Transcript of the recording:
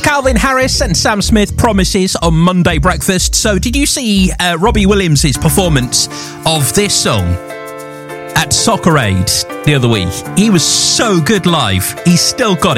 Calvin Harris and Sam Smith, Promises, on Monday Breakfast. So did you see Robbie Williams' performance of this song at Soccer Aid the other week? He was so good live. He's still got it.